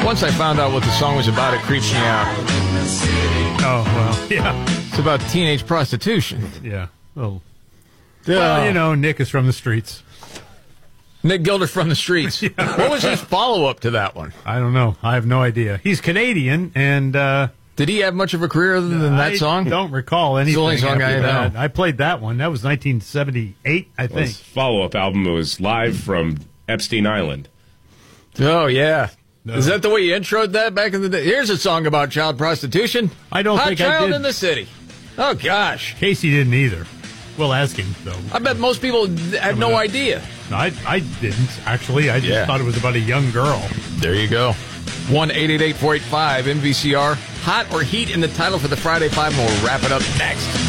Once I found out what the song was about, it creeped me out. Oh, well, yeah. It's about teenage prostitution. Yeah. Well, Nick is from the streets. Nick Gilder from the streets. Yeah. What was his follow-up to that one? I don't know. I have no idea. He's Canadian, and... did he have much of a career other than that song? I don't recall anything. It's the only song I know. I played that one. That was 1978, I think. His follow-up album was live from Epstein Island. Oh, yeah. No. Is that the way you introed that back in the day? Here's a song about child prostitution. I don't think I did. Hot Child in the City. Oh, gosh. Casey didn't either. We'll ask him, though. I bet most people had no idea. I didn't, actually. I just thought it was about a young girl. There you go. 1-888-485-MVCR. Hot or heat in the title for the Friday 5, and we'll wrap it up next.